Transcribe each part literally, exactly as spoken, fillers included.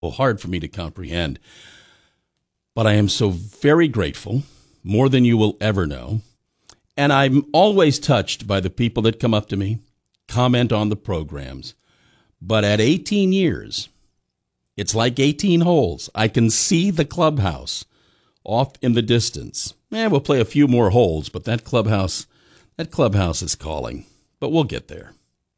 hard for me to comprehend. But I am so very grateful, more than you will ever know. And I'm always touched by the people that come up to me, comment on the programs. But at eighteen years, it's like eighteen holes. I can see the clubhouse off in the distance. Eh, we'll play a few more holes, but that clubhouse, that clubhouse is calling. But we'll get there.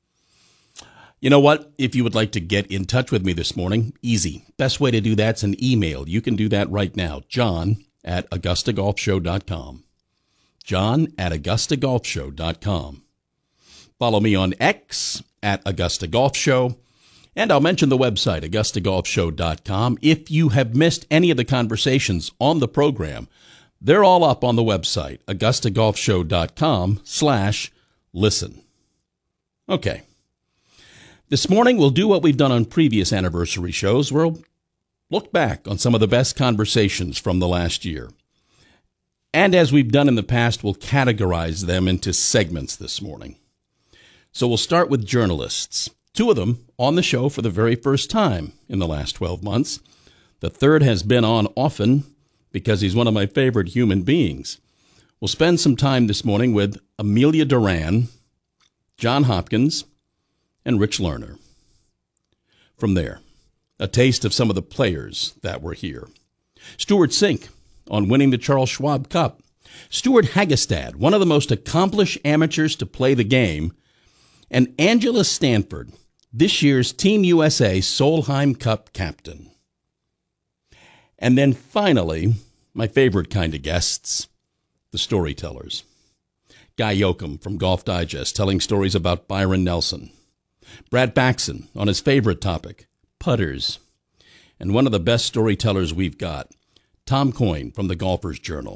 You know what? If you would like to get in touch with me this morning, easy. Best way to do that's an email. You can do that right now. John at Augusta Golf Show dot com. John at Augusta Golf Show dot com. Follow me on X at Augusta Golf Show. And I'll mention the website, Augusta Golf Show dot com. If you have missed any of the conversations on the program, they're all up on the website, Augusta Golf Show dot com slash listen. Okay. This morning, we'll do what we've done on previous anniversary shows. We'll look back on some of the best conversations from the last year. And as we've done in the past, we'll categorize them into segments this morning. So we'll start with journalists. Two of them on the show for the very first time in the last twelve months. The third has been on often because he's one of my favorite human beings. We'll spend some time this morning with Amelia Duran, John Hopkins, and Rich Lerner. From there, a taste of some of the players that were here. Stuart Sink on winning the Charles Schwab Cup. Stuart Hagestad, one of the most accomplished amateurs to play the game. And Angela Stanford, this year's Team U S A Solheim Cup captain. And then finally, my favorite kind of guests, the storytellers. Guy Yoakum from Golf Digest telling stories about Byron Nelson. Brad Baxton on his favorite topic, putters. And one of the best storytellers we've got, Tom Coyne from the Golfer's Journal.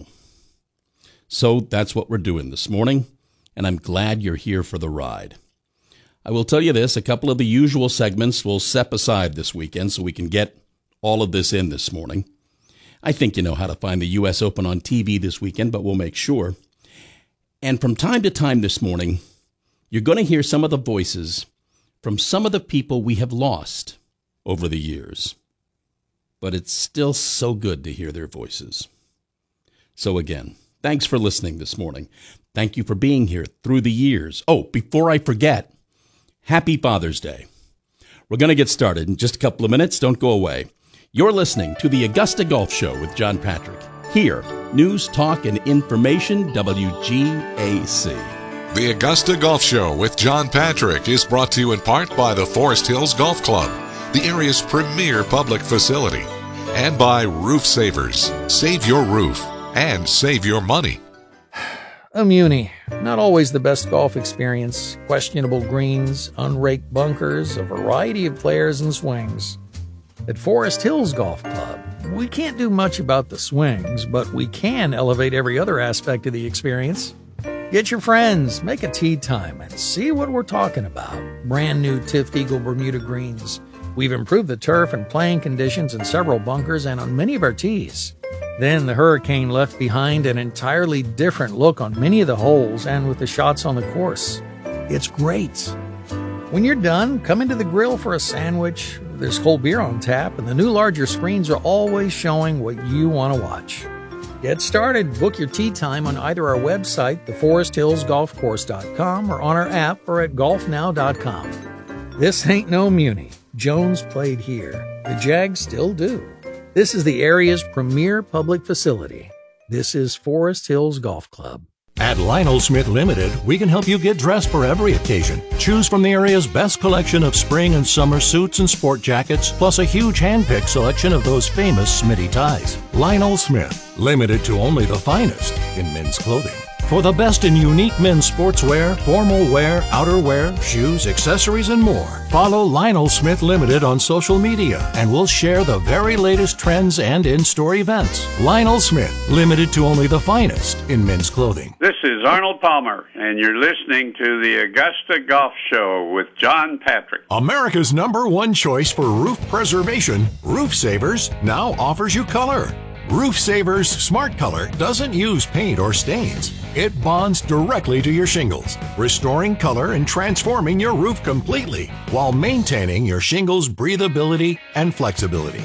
So that's what we're doing this morning, and I'm glad you're here for the ride. I will tell you this, a couple of the usual segments we'll set aside this weekend so we can get all of this in this morning. I think you know how to find the U S Open on T V this weekend, but we'll make sure. And from time to time this morning, you're going to hear some of the voices from some of the people we have lost over the years. But it's still so good to hear their voices. So again, thanks for listening this morning. Thank you for being here through the years. Oh, before I forget, happy Father's Day. We're going to get started in just a couple of minutes. Don't go away. You're listening to the Augusta Golf Show with John Patrick. Here, news, talk, and information, W G A C. The Augusta Golf Show with John Patrick is brought to you in part by the Forest Hills Golf Club, the area's premier public facility, and by Roof Savers. Save your roof and save your money. A Muni, not always the best golf experience, questionable greens, unraked bunkers, a variety of players and swings. At Forest Hills Golf Club, we can't do much about the swings, but we can elevate every other aspect of the experience. Get your friends, make a tee time, and see what we're talking about. Brand new Tift Eagle Bermuda greens. We've improved the turf and playing conditions in several bunkers and on many of our tees. Then the Hurricane left behind an entirely different look on many of the holes and with the shots on the course. It's great. When you're done, come into the grill for a sandwich. There's cold beer on tap, and the new larger screens are always showing what you want to watch. Get started. Book your tee time on either our website, the forest hills golf course dot com, or on our app or at golf now dot com. This ain't no Muni. Jones played here. The Jags still do. This is the area's premier public facility. This is Forest Hills Golf Club. At Lionel Smith Limited, we can help you get dressed for every occasion. Choose from the area's best collection of spring and summer suits and sport jackets, plus a huge hand-picked selection of those famous Smitty ties. Lionel Smith, limited to only the finest in men's clothing. For the best in unique men's sportswear, formal wear, outerwear, shoes, accessories, and more, follow Lionel Smith Limited on social media, and we'll share the very latest trends and in-store events. Lionel Smith, limited to only the finest in men's clothing. This is Arnold Palmer, and you're listening to the Augusta Golf Show with John Patrick. America's number one choice for roof preservation, Roof Savers, now offers you color. Roof Savers Smart Color doesn't use paint or stains. It bonds directly to your shingles, restoring color and transforming your roof completely while maintaining your shingles' breathability and flexibility.